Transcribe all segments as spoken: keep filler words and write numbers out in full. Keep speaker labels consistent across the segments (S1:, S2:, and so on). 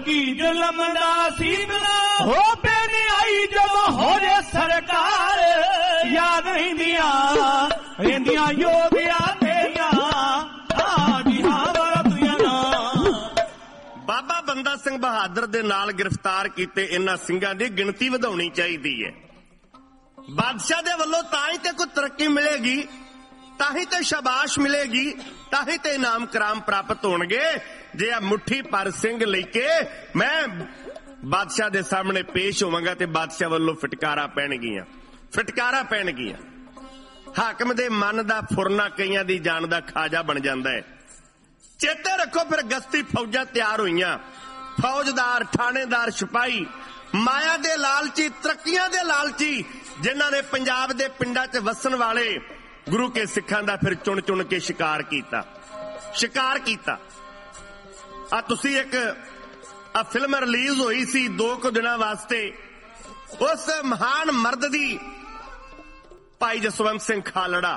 S1: की जुल्मदा सीतना हो पे नहीं आई जब हो रे सरकार याद रहिंदिया रहिंदिया योगिया तेरिया आजी हाँ वरतिया ना।
S2: बाबा बंदा सिंह बहादुर दे नाल गिरफ्तार कीते इन्हां ਸਿੰਘਾਂ ਦੀ गिणती ਵਧਾਉਣੀ ਚਾਹੀਦੀ है। बादशाह दे वल्लों तां ही ते कोई तरक्की मिलेगी, तां ही ते शाबाश मिलेगी, तां ही ते इनाम कराम प्राप्त होणगे। जे आ मुट्ठी पर सिंह लेके मैं बादशाह दे सामने पेश होवांगा ते बादशाह वल्लों फटकारा पैणगियां फटकारा पैणगियां। हाकम दे मन दा फुरना कईयां दी जान दा खाजा बन जांदा है। चेते रखो फिर गश्ती फौजां तैयार होईयां, फौजदार थानेदार सिपाही माया दे लालची तरक्कियां दे लालची जिन्हां ने पंजाब दे पिंडां च वसन वाले गुरु के सिखां दा फिर चुन चुन के शिकार कीता शिकार कीता। आ तुसी एक आ फिल्म रिलीज होई सी दो कुछ दिनां वास्ते, उस महान मर्द दी भाई जसवंत सिंह खालड़ा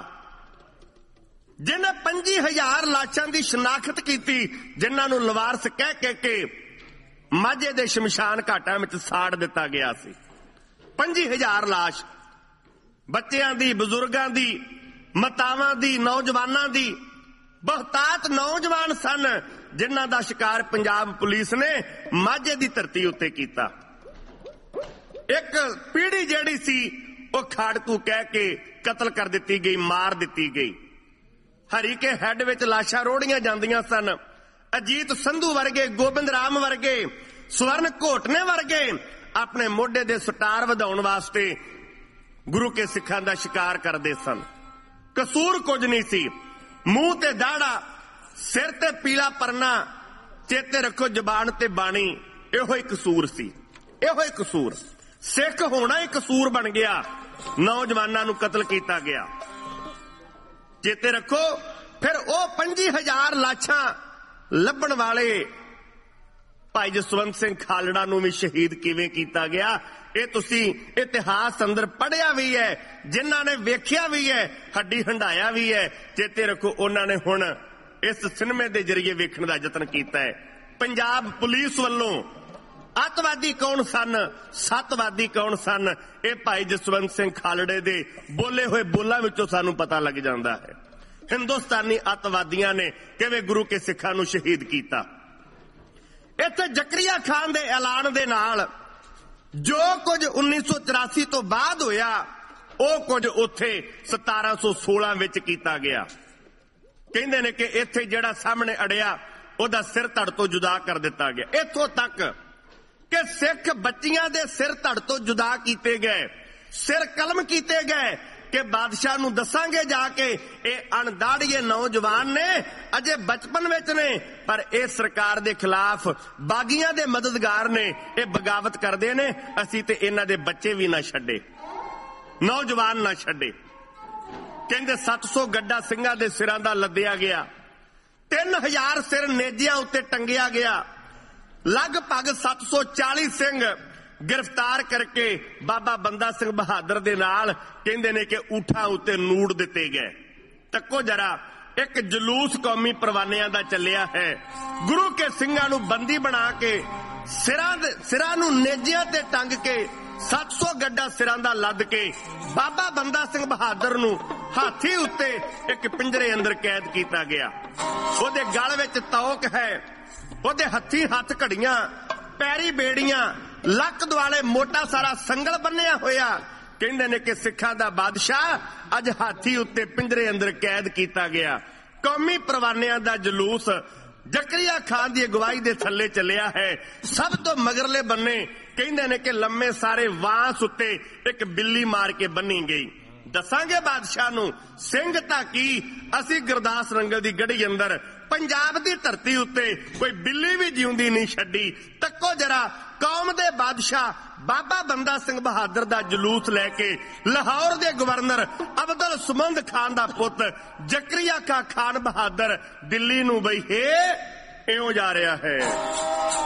S2: जिन्हें पंजी हजार लाशां दी शनाख्त कीती, जिन्हां नूं लवारस कह कह के माझे दे शमशान घाटां विच साड़ दिता गया सी। पंजी हजार लाश बच्चियां दी, बुजुर्गां दी, मातावां दी, नौजवानां दी। बहुतात नौजवान सन जिन्हां दा शिकार पंजाब पुलिस ने माझे दी धरती उत्ते कीता। एक पीढ़ी जिहड़ी सी वो खाड़कू कह के कतल कर दिती गई, मार दिती गई। हरी के हैड विच लाशां रोड़ियां जांदियां सन। अजीत संधू वर्गे, गोबिंद राम वर्गे, स्वर्ण घोटने वर्गे अपने मोढे दे सटार वधाउण वास्ते गुरु के सिखां दा शिकार करदे सन। कसूर कुछ नहीं सी, मूंह ते दाड़ा, सिर ते पीला परना, चेते रखो जबान ते बाणी, इहो ही कसूर सी, इहो ही कसूर। सिख होना ही कसूर बन गया, नौजवानां नूं कतल कीता गया। चेते रखो फिर ओ पंजी हजार लाशां लभण वाले भाई जसवंत सिंह खालड़ा नूं भी शहीद किवें कीता गया, ये तुसी इतिहास अंदर पढ़िया भी है, जिन्हां ने वेखिया भी है, हड्डी हंडाया भी है। चेते रखो उन्हां ने हुण इस सिनेमे दे जरिए वेखण दा यतन कीता है। पंजाब पुलिस वल्लों अतवादी कौन सन, सतवादी कौन सन, ये भाई जसवंत सिंह खालड़े दे बोले हुए बोलां विचों सानूं पता लग जांदा है। हिंदुस्तानी अतवादियां ने किवें गुरु के सिखां नूं शहीद कीता। इत्थे जकरिया खान दे ऐलान दे नाल जो कुछ उन्नीस सौ चौरासी तो बाद होया वो कुछ उत्थे सतारा सौ सोलह विच कीता गया। कहंदे ने कि इत्थे जिहड़ा सामने अड़िया ओदा सिर धड़ तो जुदा कर दिता गया। इत्थों तक कि सिख बच्चियां दे सिर धड़ तो जुदा कीते गए, सिर कलम कीते गए कि बादशाह नूं दसांगे जाके ये अणदाड़िए नौजवान ने अजे बचपन विच ने, पर इस सरकार दे खिलाफ बागियां दे मददगार ने, ये बगावत करदे ने, असीं ते इन्हां दे बच्चे भी ना छड्डे, नौजवान ना छड्डे। कहंदे सत्त सौ गड्ढा ਸਿੰਘਾਂ दे सिरां दा लद्दिया गया, तीन हजार सिर नेजियां उत्ते टंगिया गया, लगभग सत्त सौ चाली सिंह गिरफ्तार करके बाबा बंदा सिंह बहादुर दे नाल कहंदे ने कि ऊठां उत्ते नूड़ दिते गए। तक्को जरा, एक जलूस कौमी परवानियां दा चलिया है। गुरु के ਸਿੰਘਾਂ नूं बंदी बना के सिरां दे सिरां नूं नेजियां ते टंग के सत्त सौ गड्ढा सिरां दा लद के बाबा बंदा सिंह बहादुर नूं हाथी उत्ते एक पिंजरे अंदर कैद कीता गया। ओदे गल विच तौक है, ओदे हत्थी हत्थ घड़ियां, पैरी बेड़ियां, लक दुआले मोटा सारा संगल बन्निया होया। कहंदे ने कि सिखां दा बादशाह अज हाथी उत्ते पिंजरे अंदर कैद कीता गया। कौमी परवानियां दा जलूस जकरिया खान दी अगवाई दे थल्ले चलिया है। सब तो मगरले बन्ने कहंदे ने कि लम्मे सारे वांस उत्ते एक बिल्ली मार के बन्नी गई। दसांगे बादशाह नूं सिंह तां की असी गुरदास रंगल दी गढ़ी अंदर पंजाब दी धरती उत्ते कोई बिल्ली भी जिउंदी नहीं छड्डी। तक्को जरा, कौम दे बादशाह बाबा बंदा सिंह बहादुर दा जलूस लैके लाहौर दे गवर्नर अब्दुल सुमंद खान दा पुत जकरिया का खान बहादुर दिल्ली नूं बई हे इउं जा रहा है।